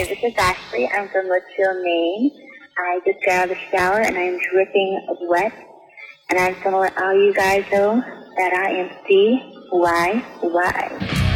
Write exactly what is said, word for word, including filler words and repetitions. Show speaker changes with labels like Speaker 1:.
Speaker 1: Hey, this is Ashley. I'm from Litchfield, Maine. I just got out of the shower and I'm dripping wet. And I just want to let all you guys know that I am C Y Y.